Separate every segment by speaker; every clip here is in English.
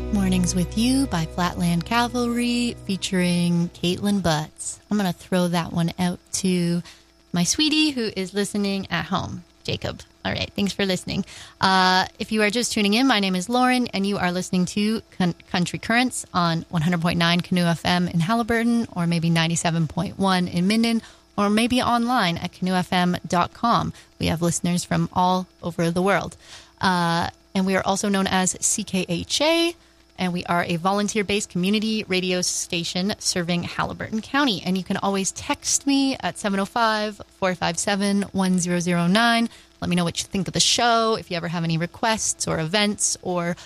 Speaker 1: Mornings with You by Flatland Cavalry featuring Caitlin Butts. I'm going to throw that one out to my sweetie who is listening at home, Jacob. All right, thanks for listening. If you are just tuning in, my name is Lauren, and you are listening to Country Currents on 100.9 Canoe FM in Haliburton, or maybe 97.1 in Minden, or maybe online at canoefm.com. We have listeners from all over the world. And we are also known as CKHA, and we are a volunteer-based community radio station serving Haliburton County. And you can always text me at 705-457-1009. Let me know what you think of the show, if you ever have any requests or events or,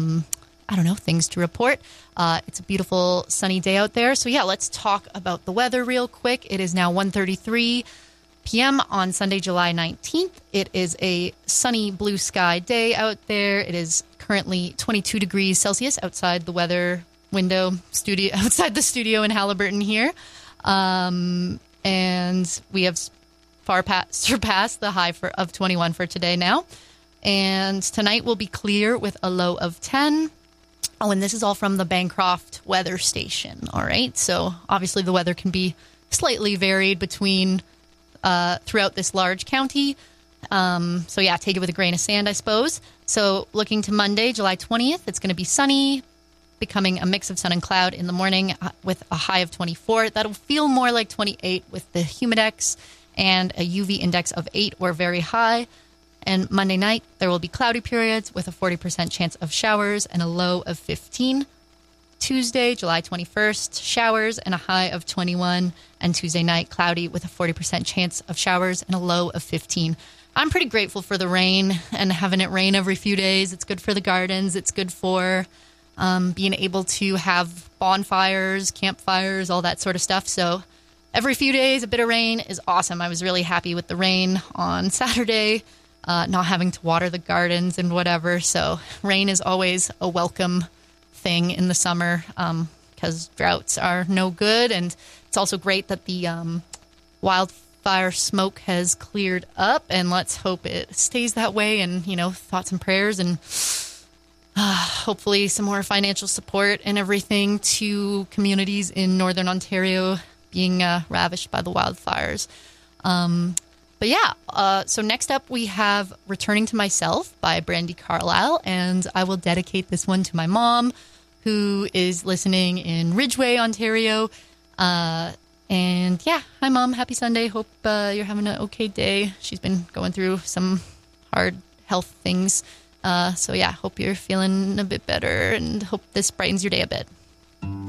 Speaker 1: things to report. It's a beautiful sunny day out there. So, yeah, let's talk about the weather real quick. It is now 1:33 p.m. on Sunday, July 19th. It is a sunny blue sky day out there. It is currently 22 degrees Celsius outside the weather window outside the studio in Haliburton here. And we have far surpassed the high of 21 for today now. And tonight will be clear with a low of 10. Oh, and this is all from the Bancroft weather station. All right. So obviously the weather can be slightly varied between throughout this large county. So yeah, take it with a grain of sand, I suppose. So looking to Monday, July 20th, it's going to be sunny, becoming a mix of sun and cloud in the morning with a high of 24. That'll feel more like 28 with the humidex and a UV index of 8 or very high. And Monday night, there will be cloudy periods with a 40% chance of showers and a low of 15. Tuesday, July 21st, showers and a high of 21. And Tuesday night, cloudy with a 40% chance of showers and a low of 15. I'm pretty grateful for the rain and having it rain every few days. It's good for the gardens. It's good for being able to have bonfires, campfires, all that sort of stuff. So every few days, a bit of rain is awesome. I was really happy with the rain on Saturday, not having to water the gardens and whatever. So rain is always a welcome thing in the summer because droughts are no good. And it's also great that the wildfire smoke has cleared up, and let's hope it stays that way. And, thoughts and prayers and hopefully some more financial support and everything to communities in Northern Ontario being ravished by the wildfires. So next up we have Returning to Myself by Brandi Carlile, and I will dedicate this one to my mom, who is listening in Ridgeway, Ontario. Hi, Mom. Happy Sunday. Hope you're having an okay day. She's been going through some hard health things. Hope you're feeling a bit better, and hope this brightens your day a bit.